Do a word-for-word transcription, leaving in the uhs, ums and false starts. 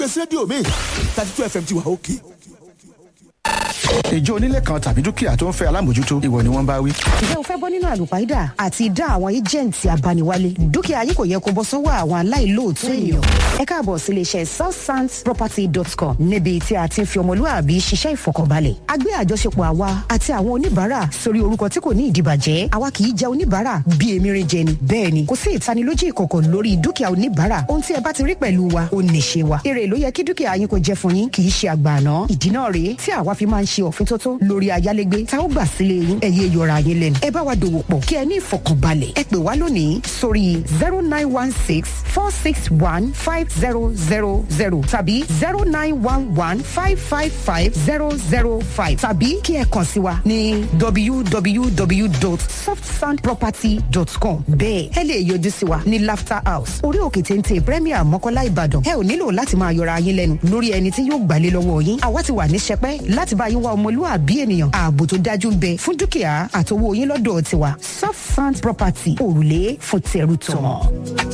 gbèsè rédíò mi thirty two fm ti wà òkè. ìjọ onílé kan tàbí dúkìá tó ń fẹ́ alámòjútó ìwọ ni wọ́n bá wí. ǹjẹ́ o fẹ́ bọ́ nínú àlùpàídà àti ìdá àwọn éjẹ̀ǹtì abániwálé dúkìá yìí kò yẹ kó bọ́ sọ́wọ́ àwọn aláìlóòótọ́ èèyàn. ẹ káàbọ̀ sí iléeṣẹ́ southsandsproperty dot com níbi tí a ti ń fi ọmọlúwàbí ṣiṣẹ́ ìfọkànbalẹ̀. a gbé àjọṣepọ̀ àwa àti àwọn oníbàárà sórí orúkọ tí kò ní ìdìbàjẹ́ àwa kì í jẹ oníbàárà bí emirin jẹ ni. bẹ́ẹ̀ ni kò sí ìtanilójú ìkọ̀kọ̀ lórí dúkìá oníbàárà ohun tí ẹ bá ti rí pẹ̀lú wa ó nìṣe wa. èrè ló yẹ kí dúkìá yín kó jẹ fún yín kì í ṣe àgbààná. ìdí náà rèé tí àwa fi máa ń ṣe òfin tótó lórí ayálégbé tá ó gbà sílé yín ẹ̀yẹ yọra yín lẹ́nu. ẹ bá wa dòwò pọ̀ kí ẹ ní ìfọkànbalẹ̀. ẹ pè wá lónìí sórí zero nine one six four six one five zero zero zero tàbí zero nine one one five five five zero zero five tàbí kí ẹ kàn sí wa ní w w w dot softsandproperty dot com. bẹ́ẹ̀ ẹ lè yọjú sí wa ní laughter house orí òkè téńté premier mọ́kọ́lá ìbàdàn. ẹ ò nílò láti máa yọra yín lẹ́nu lórí ẹni tí yóò gbàlé lọ́wọ́ yín. àwa ti wà ní sẹpẹ́ láti bá yín wá ọmọlúwàbí ènìyàn ààbò tó dájú ń bẹ fún dúkìá àtowó yín lọ́dọ̀ tiwa Soft Sand Property òrùlé fún tẹrù tọmọ.